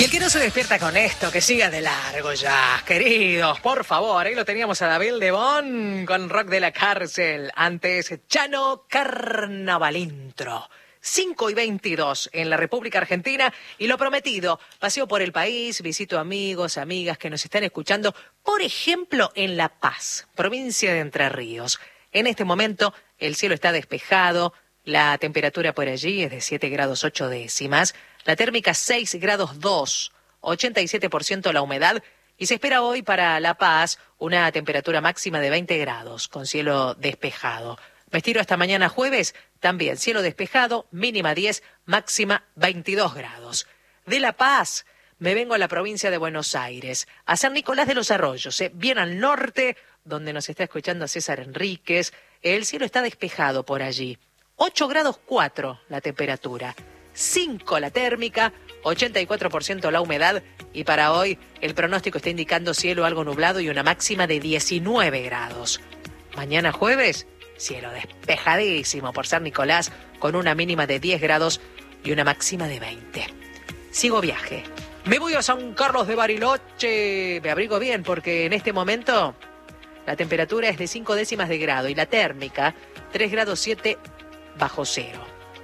el que no se despierta con esto, que siga de largo ya, queridos, por favor. Ahí lo teníamos a David Lebón con Rock de la Cárcel. Antes, Chano Carnavalintro. 5:22 en la República Argentina. Y lo prometido, paseo por el país, visito amigos, amigas que nos están escuchando, por ejemplo, en La Paz, provincia de Entre Ríos. En este momento, el cielo está despejado, la temperatura por allí es de 7 grados 8 décimas. La térmica 6 grados 2, 87% la humedad, y se espera hoy para La Paz una temperatura máxima de 20 grados, con cielo despejado. Me estiro hasta mañana jueves, también cielo despejado, mínima 10, máxima 22 grados. De La Paz me vengo a la provincia de Buenos Aires, a San Nicolás de los Arroyos, bien al norte, donde nos está escuchando César Enríquez. El cielo está despejado por allí. 8 grados 4 la temperatura. 5 la térmica, 84% la humedad, y para hoy el pronóstico está indicando cielo algo nublado y una máxima de 19 grados. Mañana jueves, cielo despejadísimo por San Nicolás, con una mínima de 10 grados y una máxima de 20. Sigo viaje. Me voy a San Carlos de Bariloche. Me abrigo bien porque en este momento la temperatura es de 5 décimas de grado y la térmica 3 grados 7 bajo cero.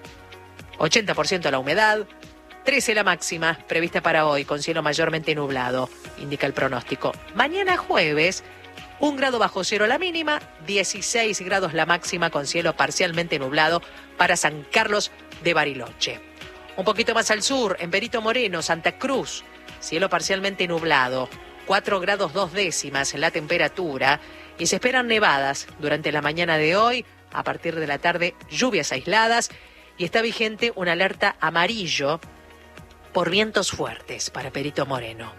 80% la humedad, 13 la máxima prevista para hoy, con cielo mayormente nublado, indica el pronóstico. Mañana jueves, 1 grado bajo cero la mínima, 16 grados la máxima, con cielo parcialmente nublado para San Carlos de Bariloche. Un poquito más al sur, en Perito Moreno, Santa Cruz, cielo parcialmente nublado, 4 grados 2 décimas la temperatura, y se esperan nevadas durante la mañana de hoy. A partir de la tarde, lluvias aisladas, y está vigente una alerta amarillo por vientos fuertes para Perito Moreno.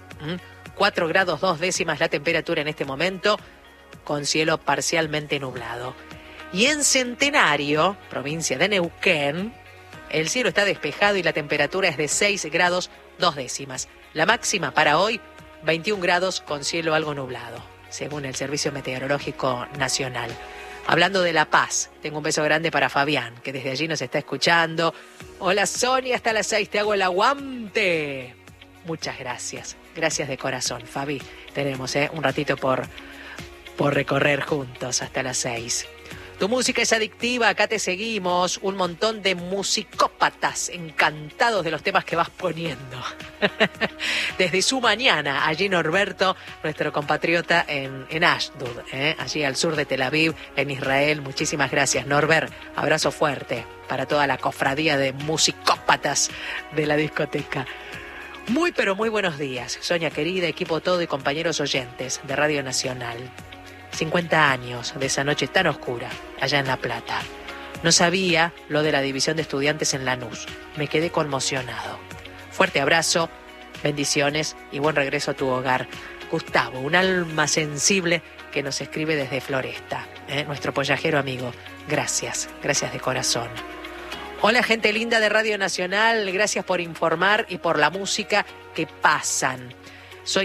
4 grados 2 décimas la temperatura en este momento, con cielo parcialmente nublado. Y en Centenario, provincia de Neuquén, el cielo está despejado y la temperatura es de 6 grados 2 décimas. La máxima para hoy, 21 grados con cielo algo nublado, según el Servicio Meteorológico Nacional. Hablando de La Paz, tengo un beso grande para Fabián, que desde allí nos está escuchando. Hola Sonia, hasta las 6 te hago el aguante. Muchas gracias, gracias de corazón, Fabi. Tenemos un ratito por recorrer juntos hasta las 6. Tu música es adictiva, acá te seguimos. Un montón de musicópatas encantados de los temas que vas poniendo. Desde su mañana, allí Norberto, nuestro compatriota en Ashdod, allí al sur de Tel Aviv, en Israel. Muchísimas gracias, Norbert. Abrazo fuerte para toda la cofradía de musicópatas de la discoteca. Muy, pero muy buenos días, Sonia querida, equipo todo y compañeros oyentes de Radio Nacional. 50 años de esa noche tan oscura, allá en La Plata. No sabía lo de la división de estudiantes en Lanús. Me quedé conmocionado. Fuerte abrazo, bendiciones y buen regreso a tu hogar. Gustavo, un alma sensible que nos escribe desde Floresta, nuestro pollajero amigo. Gracias, gracias de corazón. Hola, gente linda de Radio Nacional, gracias por informar y por la música que pasan.